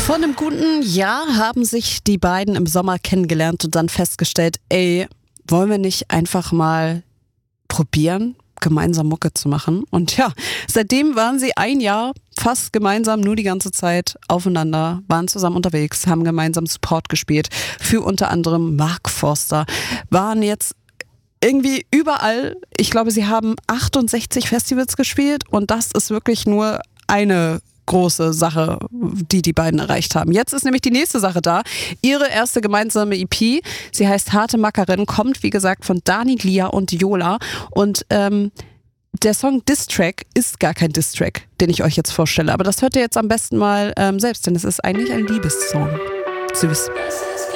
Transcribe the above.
Vor einem guten Jahr haben sich die beiden im Sommer kennengelernt und dann festgestellt, wollen wir nicht einfach mal probieren, gemeinsam Mucke zu machen? Und ja, seitdem waren sie ein Jahr fast gemeinsam, nur die ganze Zeit aufeinander, waren zusammen unterwegs, haben gemeinsam Support gespielt für unter anderem Mark Forster, waren jetzt irgendwie überall. Ich glaube, sie haben 68 Festivals gespielt und das ist wirklich nur eine große Sache, die beiden erreicht haben. Jetzt ist nämlich die nächste Sache da. Ihre erste gemeinsame EP, sie heißt Harte Mackerin, kommt wie gesagt von Dani Glia und Yola und der Song Diss Track ist gar kein Diss Track, den ich euch jetzt vorstelle, aber das hört ihr jetzt am besten mal selbst, denn es ist eigentlich ein Liebessong. Süß.